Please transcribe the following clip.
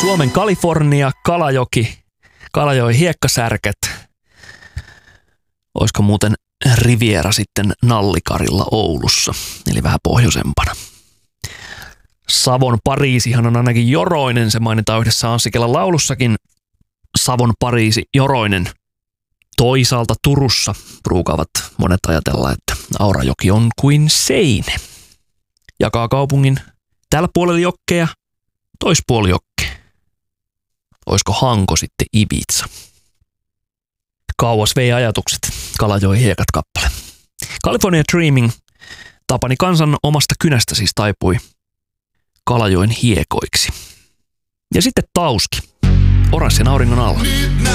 Suomen Kalifornia, Kalajoki, Kalajoen hiekkasärket. Olisiko muuten Riviera sitten Nallikarilla Oulussa, eli vähän pohjoisempana. Savon Pariisihan on ainakin Joroinen, se mainitaan yhdessä Anssi Kelan laulussakin. Savon Pariisi, Joroinen. Toisaalta Turussa ruukaavat monet ajatella, että Aurajoki on kuin Seine. Jakaa kaupungin tällä puolella jokkea, toispuoli jokkea. Olisiko Hanko sitten Ibiza? Kauas vei ajatukset, Kalajoen hiekat kappale. California Dreaming, Tapani Kansan omasta kynästä siis taipui Kalajoen hiekoiksi. Ja sitten Tauski, Oranssin auringon alla.